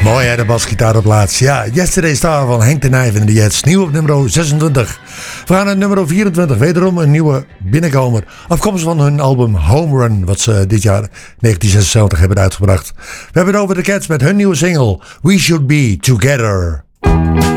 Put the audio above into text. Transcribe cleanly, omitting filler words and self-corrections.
Mooi hè, de basgitaar op plaats. Ja, Yesterday Star van Henk de Nijven en de Jets. Nieuw op nummer 26. We gaan naar nummer 24. Wederom een nieuwe binnenkomer. Afkomstig van hun album Home Run. Wat ze dit jaar 1976 hebben uitgebracht. We hebben het over de Cats met hun nieuwe single We Should Be Together.